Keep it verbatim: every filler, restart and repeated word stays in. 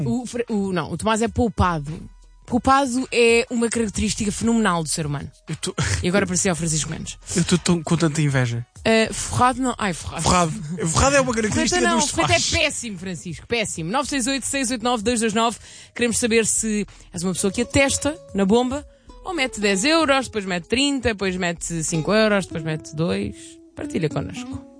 O, o, não, o Tomás é poupado. Poupado é uma característica fenomenal do ser humano. Eu tô... E agora parecia o Francisco Mendes. Eu estou com tanta inveja. Uh, forrado não. Ai, forrado. Forrado. Forrado é uma característica não, dos forrado faz. é péssimo, Francisco. Péssimo. nove seis oito, seis oito nove, dois dois nove. Queremos saber se és uma pessoa que atesta na bomba ou mete dez euros, depois mete trinta, depois mete cinco euros, depois mete dois. Partilha connosco.